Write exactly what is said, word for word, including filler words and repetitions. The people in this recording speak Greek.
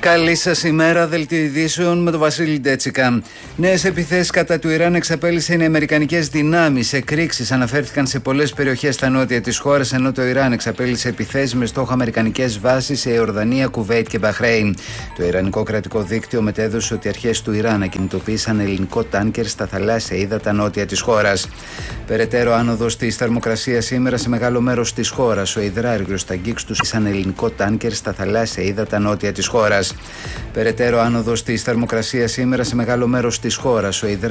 Καλή σας ημέρα, δελτίο ειδήσεων με τον Βασίλη Ντέτσικα. Νέες επιθέσεις κατά του Ιράν εξαπέλυσαν οι αμερικανικές δυνάμεις. Εκρήξεις αναφέρθηκαν σε πολλές περιοχές στα νότια της χώρας, ενώ το Ιράν εξαπέλυσε επιθέσεις με στόχο αμερικανικές βάσεις σε Ιορδανία, Κουβέιτ και Μπαχρέιν. Το Ιρανικό κρατικό δίκτυο μετέδωσε ότι αρχές του Ιράν ακινητοποίησαν ελληνικό τάνκερ στα θαλάσσια ύδατα νότια της χώρας. Περαιτέρω άνοδος της θερμοκρασίας σήμερα σε μεγάλο μέρος της χώρας. Ο υδράργυρος στα Γκίξ του σαν ελληνικό τάνκερ στα θαλάσσια ύδατα νότια της χώρας. Περαιτέρω άνοδος της θερμοκρασίας σήμερα σε μεγάλο μέρος της χώρας. Ο